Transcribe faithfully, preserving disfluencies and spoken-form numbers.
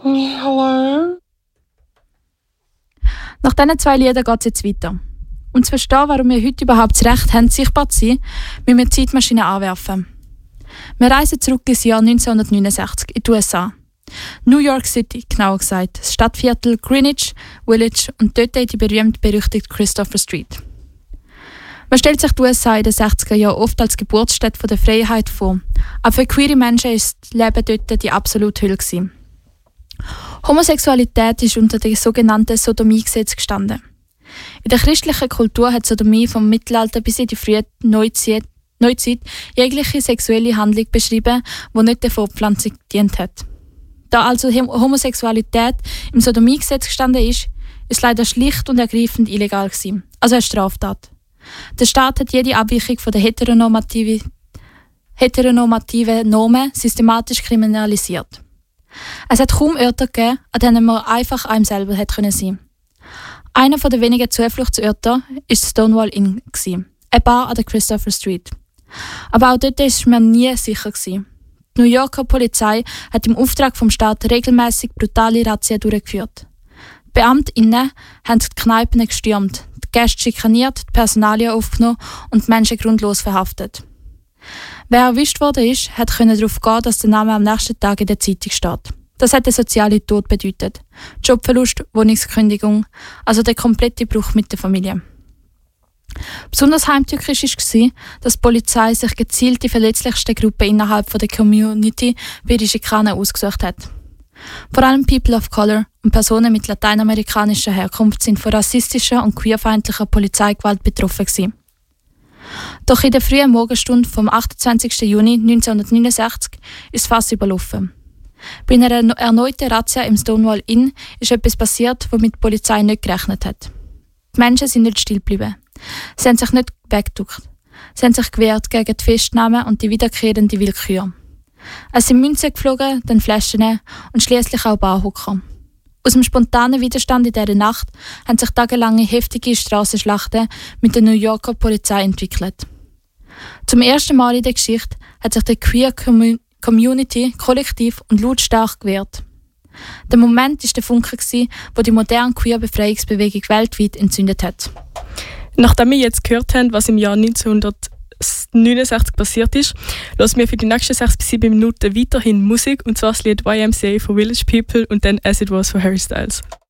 Hello? Nach diesen zwei Liedern geht es jetzt weiter. Um zu verstehen, warum wir heute überhaupt das Recht haben, sichtbar zu sein, müssen wir die Zeitmaschine anwerfen. Wir reisen zurück ins Jahr neunzehnhundertneunundsechzig in die U S A. New York City, genauer gesagt, das Stadtviertel Greenwich Village und dort die berühmt-berüchtigte Christopher Street. Man stellt sich die U S A in den sechziger Jahren oft als Geburtsstätte der Freiheit vor, aber für queere Menschen war das Leben dort die absolute Hölle gewesen. Homosexualität ist unter dem sogenannten Sodomiegesetz gestanden. In der christlichen Kultur hat Sodomie vom Mittelalter bis in die frühe Neuzeit, Neuzeit jegliche sexuelle Handlung beschrieben, die nicht der Fortpflanzung gedient hat. Da also Homosexualität im Sodomiegesetz gestanden ist, ist es leider schlicht und ergreifend illegal gewesen, also eine Straftat. Der Staat hat jede Abweichung von der heteronormativen, heteronormativen Normen systematisch kriminalisiert. Es hat kaum Orte gegeben, an denen man einfach einem selber hätte sein können. Einer der wenigen Zufluchtsorte war Stonewall Inn, eine Bar an der Christopher Street. Aber auch dort war es mir nie sicher. Die New Yorker Polizei hat im Auftrag vom Staat regelmäßig brutale Razzien durchgeführt. Die BeamtInnen haben die Kneipen gestürmt, die Gäste schikaniert, die Personalien aufgenommen und die Menschen grundlos verhaftet. Wer erwischt wurde, ist, hat darauf gehen, dass der Name am nächsten Tag in der Zeitung steht. Das hat den sozialen Tod bedeutet. Jobverlust, Wohnungskündigung, also der komplette Bruch mit der Familie. Besonders heimtückisch war, dass die Polizei sich gezielt die verletzlichsten Gruppen innerhalb der Community bei den Schikanen ausgesucht hat. Vor allem People of Color und Personen mit lateinamerikanischer Herkunft sind von rassistischer und queerfeindlicher Polizeigewalt betroffen gewesen. Doch in der frühen Morgenstunde vom achtundzwanzigsten Juni neunzehnhundertneunundsechzig ist das Fass überlaufen. Bei einer erneuten Razzia im Stonewall Inn ist etwas passiert, womit die Polizei nicht gerechnet hat. Die Menschen sind nicht still geblieben. Sie haben sich nicht weggeduckt. Sie haben sich gewehrt gegen die Festnahmen und die wiederkehrende Willkür. Es sind Münzen geflogen, dann Flaschen und schließlich auch Barhocker. Aus dem spontanen Widerstand in dieser Nacht haben sich tagelange heftige Strassenschlachten mit der New Yorker Polizei entwickelt. Zum ersten Mal in der Geschichte hat sich die Queer Community kollektiv und lautstark gewehrt. Der Moment war der Funke, der die moderne Queer-Befreiungsbewegung weltweit entzündet hat. Nachdem wir jetzt gehört haben, was im Jahr neunzehnhundertneunundsechzig passiert ist, hören wir für die nächsten sechs bis sieben Minuten weiterhin Musik, und zwar das Lied Y M C A von Village People und dann As It Was von Harry Styles.